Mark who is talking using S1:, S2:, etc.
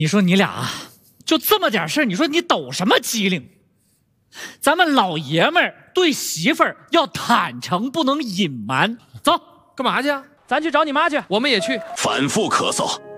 S1: 你说你俩啊，就这么点事，你说你抖什么机灵？咱们老爷们儿对媳妇儿要坦诚，不能隐瞒。走，
S2: 干嘛去啊？
S1: 咱去找你妈去。
S2: 我们也去。
S3: 反复咳嗽，